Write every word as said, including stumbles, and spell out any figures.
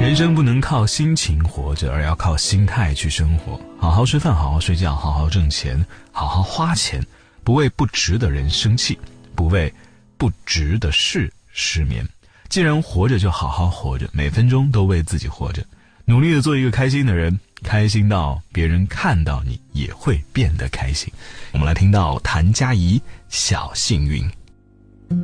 人生不能靠心情活着，而要靠心态去生活。好好吃饭，好好睡觉，好好挣钱，好好花钱，不为不值的人生气，不为不值的事失眠。既然活着，就好好活着，每分钟都为自己活着，努力的做一个开心的人，开心到别人看到你也会变得开心。我们来听到谭佳怡《小幸运》。